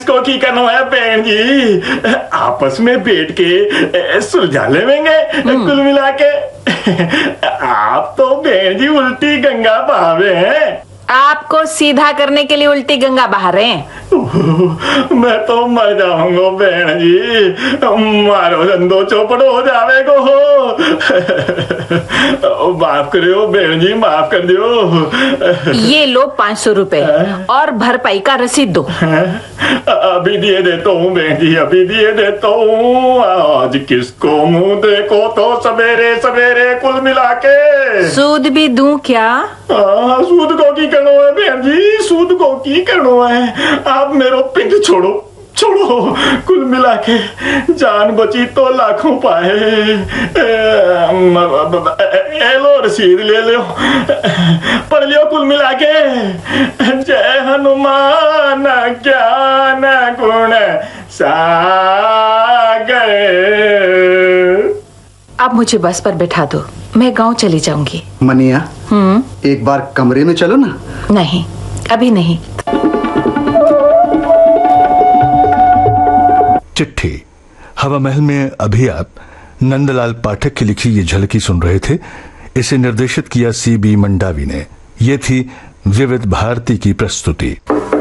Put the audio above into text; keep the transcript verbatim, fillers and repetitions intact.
इसको की करना है बहन जी, आपस में बैठ के सुलझा लेंगे कुल मिला के। आप तो बहन जी उल्टी गंगा बहा रहे हैं। आपको सीधा करने के लिए उल्टी गंगा बहा रहे हैं। मैं तो मर जाऊंगा बहन जी, मारो धंधो चौपट हो जावे को हो। माफ करियो बहन जी, माफ कर दियो। ये लो पाँच सौ रुपए और भरपाई का रसीद दो। अभी दिए देता हूँ बहन जी, अभी दिए देता हूँ। आज किसको मुंह देखो तो सवेरे सवेरे कुल मिला के। सूद भी दूं क्या? हाँ, सूद को की करना है बहन जी, सूद को की करना है। आप मेरो पिंड छोड़ो छोड़ो, कुल मिला के जान बची तो लाखों पाए। ए लो रसीद ले लो, पढ़ लियो कुल मिला के। जय हनुमान ज्ञान गुण सागर। अब मुझे बस पर बैठा दो, मैं गांव चली जाऊंगी। मनिया, हम्म एक बार कमरे में चलो ना। नहीं, अभी नहीं। चिट्ठी। हवा महल में अभी आप नंदलाल पाठक की लिखी ये झलकी सुन रहे थे। इसे निर्देशित किया सी बी मंडावी ने। ये थी विविध भारती की प्रस्तुति।